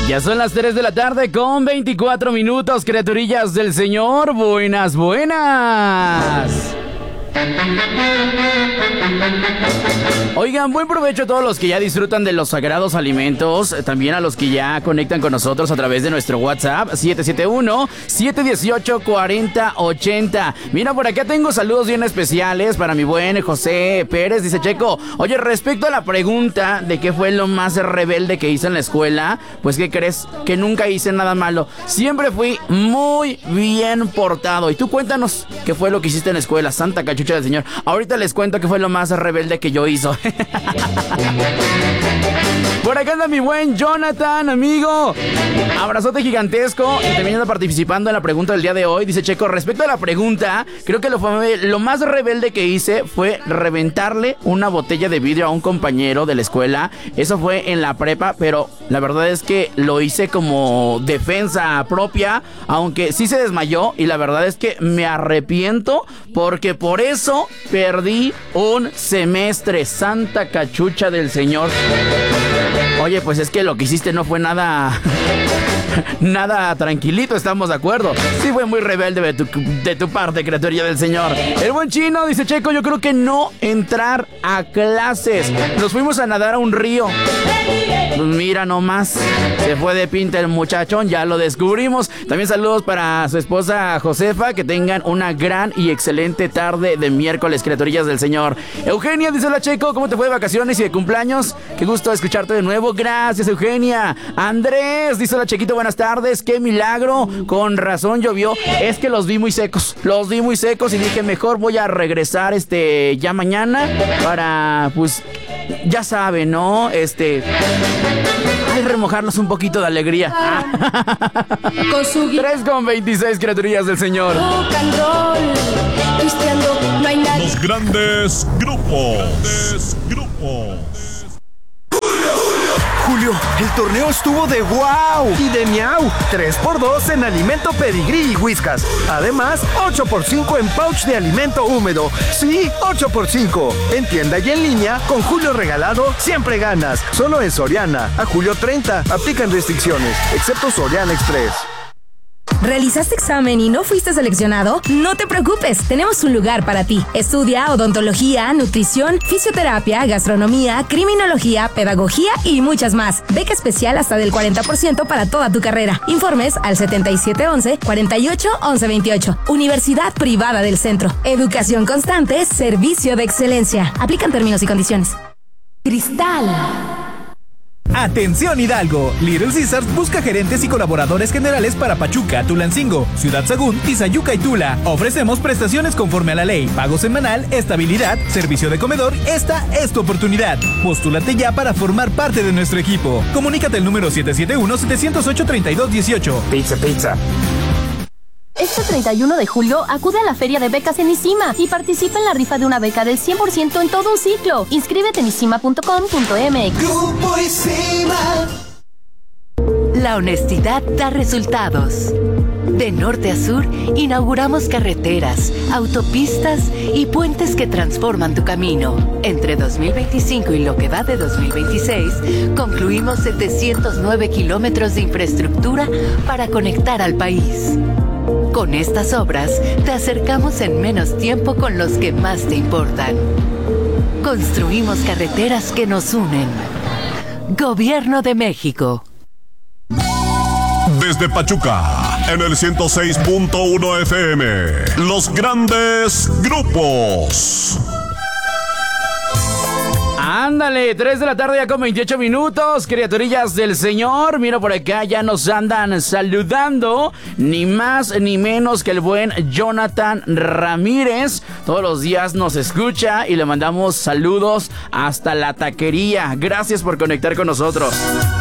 Ya son las 3 de la tarde con 24 minutos, criaturillas del Señor. Buenas, buenas. Oigan, buen provecho a todos los que ya disfrutan de los sagrados alimentos, también a los que ya conectan con nosotros a través de nuestro WhatsApp 771-718-4080. Mira, por acá tengo saludos bien especiales para mi buen José Pérez. Dice Checo, oye, respecto a la pregunta de qué fue lo más rebelde que hice en la escuela, pues ¿qué crees? Que nunca hice nada malo, siempre fui muy bien portado. Y tú cuéntanos qué fue lo que hiciste en la escuela, Santa Cachucha del Señor. Ahorita les cuento qué fue lo más rebelde que yo hizo. Por acá anda mi buen Jonathan, amigo. Abrazote gigantesco. Y también anda participando en la pregunta del día de hoy. Dice Checo, respecto a la pregunta, creo que lo más rebelde que hice fue reventarle una botella de vidrio a un compañero de la escuela. Eso fue en la prepa, pero la verdad es que lo hice como defensa propia, aunque sí se desmayó. Y la verdad es que me arrepiento, porque por eso perdí un semestre. Santa Cachucha del Señor. Oye, pues es que lo que hiciste no fue nada nada tranquilito, estamos de acuerdo. Sí fue muy rebelde de tu parte, criatura del Señor. El buen Chino dice, Checo, yo creo que no entrar a clases. Nos fuimos a nadar a un río. Pues mira nomás, se fue de pinta el muchachón, ya lo descubrimos. También saludos para su esposa Josefa, que tengan una gran y excelente tarde de miércoles, criaturillas del Señor. Eugenia dice, hola Checo, ¿cómo te fue de vacaciones y de cumpleaños? Qué gusto escucharte de nuevo, gracias Eugenia. Andrés dice, hola Chequito, buenas tardes, qué milagro, con razón llovió. Es que los vi muy secos y dije, mejor voy a regresar ya mañana para, pues, ya saben, ¿no? Ay, remojarnos un poquito de alegría. Con su 3:26, criaturillas del Señor. rock and roll, cristiano, no hay nadie. Los grandes grupos. Julio, el torneo estuvo de wow y de miau. 3x2 en alimento Pedigrí y Whiskas. Además, 8x5 en pouch de alimento húmedo. Sí, 8x5. En tienda y en línea, con Julio regalado, siempre ganas. Solo en Soriana. A julio 30. Aplican restricciones, excepto Soriana Express. ¿Realizaste examen y no fuiste seleccionado? No te preocupes, tenemos un lugar para ti. Estudia odontología, nutrición, fisioterapia, gastronomía, criminología, pedagogía y muchas más. Beca especial hasta del 40% para toda tu carrera. Informes al 7711-481128. Universidad Privada del Centro. Educación constante, servicio de excelencia. Aplican términos y condiciones. Cristal. Atención Hidalgo, Little Caesars busca gerentes y colaboradores generales para Pachuca, Tulancingo, Ciudad Sagún, Tizayuca y Tula. Ofrecemos prestaciones conforme a la ley, pago semanal, estabilidad, servicio de comedor. Esta es tu oportunidad. Postúlate ya para formar parte de nuestro equipo. Comunícate al número 771-708-3218. Pizza. Este 31 de julio acude a la Feria de Becas en ISIMA y participa en la rifa de una beca del 100% en todo un ciclo. Inscríbete en isima.com.mx. Grupo ISIMA. La honestidad da resultados. De norte a sur, inauguramos carreteras, autopistas y puentes que transforman tu camino. Entre 2025 y lo que va de 2026, concluimos 709 kilómetros de infraestructura para conectar al país. Con estas obras, te acercamos en menos tiempo con los que más te importan. Construimos carreteras que nos unen. Gobierno de México. Desde Pachuca, en el 106.1 FM, los grandes grupos. Ándale, 3 de la tarde ya con 28 minutos, criaturillas del Señor. Mira, por acá ya nos andan saludando, ni más ni menos que el buen Jonathan Ramírez. Todos los días nos escucha y le mandamos saludos hasta la taquería. Gracias por conectar con nosotros.